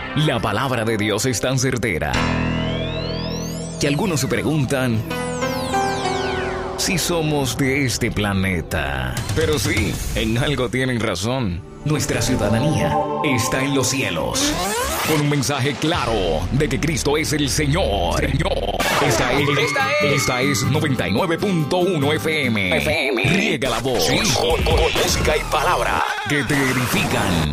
La palabra de Dios es tan certera que algunos se preguntan si somos de este planeta. Pero sí, en algo tienen razón. Nuestra ciudadanía está en los cielos, con un mensaje claro de que Cristo es el Señor. Esta es 99.1 FM. Riega la voz. Sí, con música y palabra que te edifican.